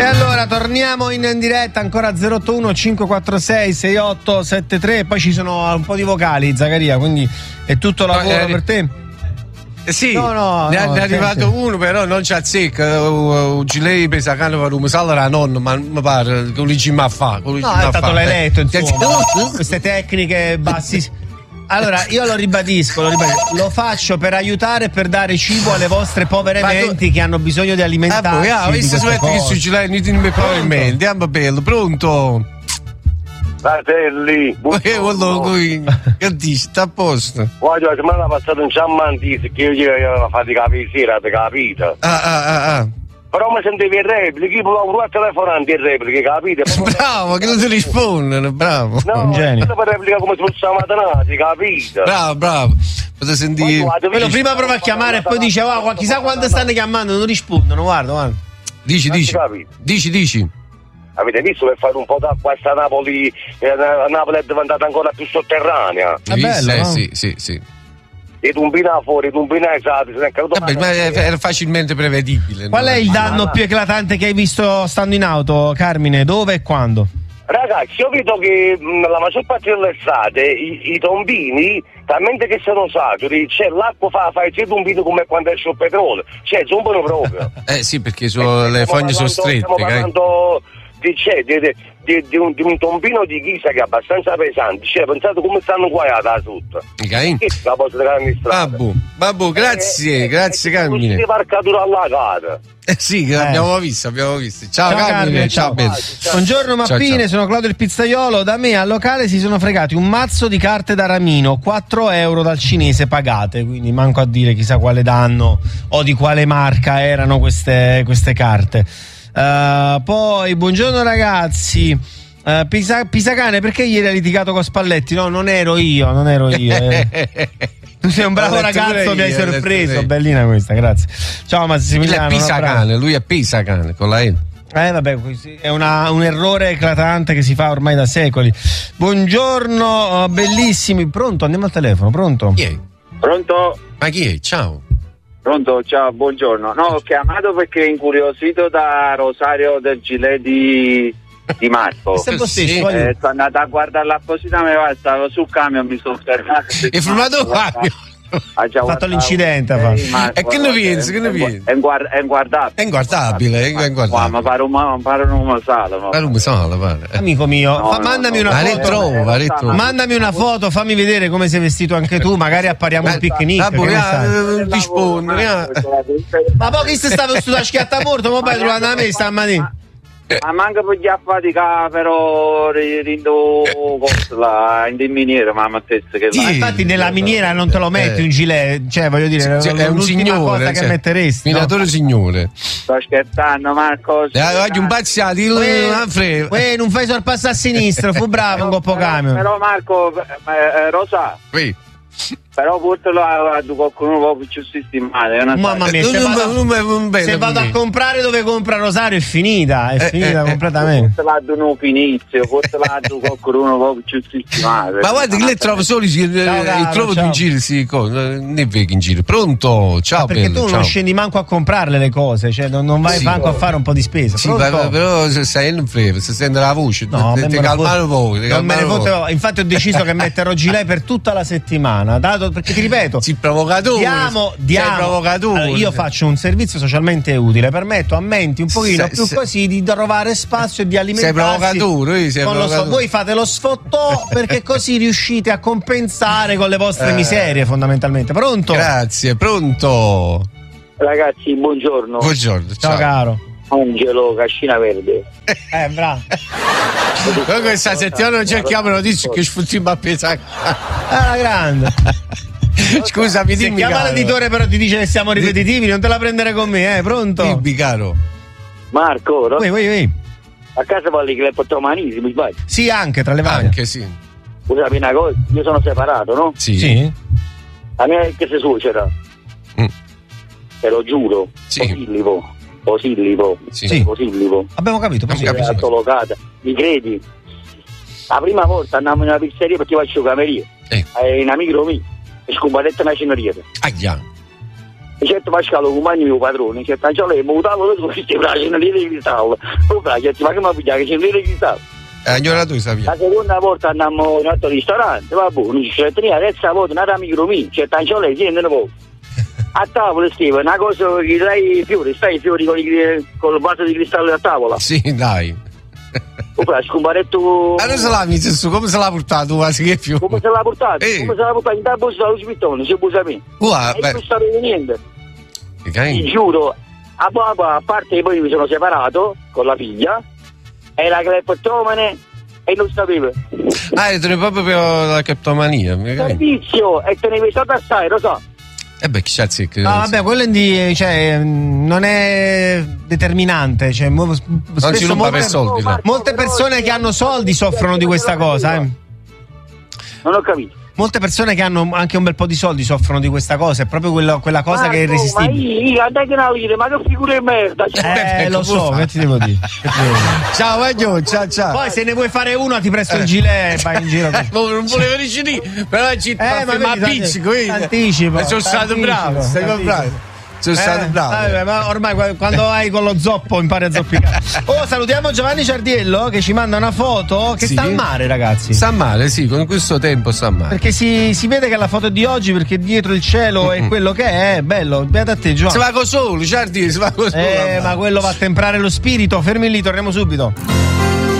E allora torniamo in diretta, ancora 081 546 6873. Poi ci sono un po' di vocali, Zaccaria, quindi è tutto lavoro per te. Sì, no, ne è arrivato uno, però non c'ha zecca. Un gilet pesa cane per un salvo la nonna, ma mi pare che lui ma fa. No, è stato l'eletto, insomma. Queste tecniche bassi. Allora, io lo ribadisco, lo faccio per aiutare e per dare cibo alle vostre povere menti che hanno bisogno di alimentarsi. Visto che sui giletti non mi probabilmente, andiamo bello, pronto? Fratelli, che dici, sta a posto? Guarda, la settimana passata un ciammantisi che io gli avevo fatto capire sera, avete capito? Però mi sentivi in replica, io provo a telefonare in replica, capite? Bravo, che non ti rispondono, bravo. No, un genio. Per replica come se fosse maternati, capito? Bravo. Potete sentire. Quello prima prova a chiamare e poi dice, chissà quando stanno chiamando, non rispondono, guarda. Dici. Avete visto per fare un po' d'acqua sta Napoli è diventata ancora più sotterranea? È bello, no? Sì. E tumbina fuori, tumbina esatto. Ma era facilmente prevedibile. Qual è il danno più eclatante che hai visto stando in auto, Carmine? Dove e quando? Ragazzi, io vedo che la maggior parte dell'estate i tombini, talmente che sono saturi, l'acqua fa i tombini come quando esce il petrolio, zombono proprio. Sì, perché le foglie sono strette. Stiamo parlando di un tombino di ghisa che è abbastanza pesante, pensate come stanno guaiate da sotto. La posta di grandi strade. Babbo, grazie Carmine. Di marcatura alla casa. Sì, abbiamo visto. Ciao Carmine, ciao bello. Buongiorno mappine, sono Claudio il pizzaiolo. Da me al locale si sono fregati un mazzo di carte da ramino, 4 euro dal cinese pagate, quindi manco a dire chissà quale danno o di quale marca erano queste carte. Poi buongiorno ragazzi, Pisacane, perché ieri hai litigato con Spalletti? No, non ero io. Tu sei un bravo ragazzo, mi hai sorpreso, bellina questa, grazie. Ciao Massimiliano. Lui è Pisacane con la E. Vabbè, è un errore eclatante che si fa ormai da secoli. Buongiorno, bellissimi. Pronto? Andiamo al telefono, pronto? Chi è? Pronto? Ma chi è? Ciao. Pronto, ciao, buongiorno. No, ho chiamato perché incuriosito da Rosario del gilet di Marco. Sono andato a guardarla appositamente, stavo sul camion, mi sono fermato. È fumato Fabio. Ha fatto l'incidente. E che ne pensi? È inguardabile. Ma pare un sale. Amico mio, mandami una foto. Mandami una foto, fammi vedere come sei vestito anche tu, magari appariamo un picnic. Ma poi chi stava vestito a schiattamorto, ma poi trovando a me stamattina. Ma manca per gli affatica però rindo in miniera, ma infatti nella miniera non te lo metti un gilet, cioè voglio dire, è un signore cosa che metteresti, minatore signore. Sto scherzando, Marco. Oggi un pazziati, non fai sorpassare a sinistra, fu bravo un coppo camion. Però Marco, Rosa. Però portalo a qualcuno un po' più sistemato. Mamma mia, se vado a comprare dove compra Rosario è finita completamente. Portala ad un finizio, portala ad qualcuno un po' più sistemato. Ma guarda che lei trova solo trovo in giro, ne vedo in giro. Pronto? Ciao, perché tu non scendi manco a comprarle le cose, cioè non vai manco a fare un po' di spesa. Sì, però se non frega, se sente la voce, ti calmare voi. Infatti ho deciso che metterò gilet per tutta la settimana, perché ti ripeto, provocatore. Allora, io faccio un servizio socialmente utile, permetto a menti un pochino più così di trovare spazio e di alimentarsi. Sei provocatore. Voi fate lo sfottò perché così riuscite a compensare con le vostre miserie, fondamentalmente. Pronto? Grazie, pronto. Ragazzi, buongiorno. Ciao caro. Angelo, Cascina Verde. Bravo. Noi questa settimana non cerchiamo notizie che sfruttiamo a pesare. La grande. Scusami, dimmi. Se chiama l'editore però ti dice che siamo ripetitivi, non te la prendere con me, pronto? Dimmi, caro. Marco, no? Oui. A casa parli che le potromanisi, mi sbaglio? Sì, anche tra le varie. Anche sì. Scusami una cosa, io sono separato, no? Sì. A me che si succede? Te lo giuro. Sì. Posillipo. Sì. Posillipo. Abbiamo capito. Locata. Mi credi? La prima volta andavamo in una pizzeria perché faccio cameriere. Un amico mio. E scombattetta una ceneriera. Aia. certo Pascalo come mio padrone, certo lei mi tavolo tu ti piace una linea di cristallo. Poi certo ma che mi piace che c'è una linea di cristallo. Allora tu sapevi. La seconda volta andiamo in un altro ristorante, va buono, ci tenia la terza volta una amico mio, certo lei tiene un po'. A tavola Steve, una cosa che dai i fiori, stai i fiori con il vaso di cristallo a tavola. Sì, dai. Oppure scomparetto. Allora se l'ha messo su, come se l'ha portato quasi che fiori? Come se l'ha portato? Come se l'ha portato in tabbo sta lo spittone, si busa me. E non sapeva niente. Ti giuro, a parte che poi mi sono separato con la figlia, era cleptomane e non sapeva. Ah, te ne proprio per la cleptomania. Servizio, e te ne vai stato assai, lo so. Beh, chi c'è che... No, vabbè, quello cioè, non è determinante. Cioè, non si ruba per soldi. Molte persone che hanno soldi soffrono di questa cosa. Non ho capito. Molte persone che hanno anche un bel po' di soldi soffrono di questa cosa. È proprio quella cosa che è irresistibile. Ma che figura di merda. Lo so, che ti devo dire? Ciao, Maglio, ciao. Poi se ne vuoi fare uno ti presto il gilet e vai in giro. Non volevo dire lì, però ma pizzico. Anticipo. Sono stato bravo, stai comprando. Sono stato bravo. Ma ormai quando hai con lo zoppo impari a zoppicare. Salutiamo Giovanni Ciardiello che ci manda una foto che sta al mare, ragazzi. Sta male, sì, con questo tempo sta male. Perché si vede che è la foto di oggi, perché dietro il cielo è quello che è bello. Beata a te, Giovanni. Si va con solo, Ciardiello, si va con solo. Ma quello va a temprare lo spirito. Fermi lì, torniamo subito.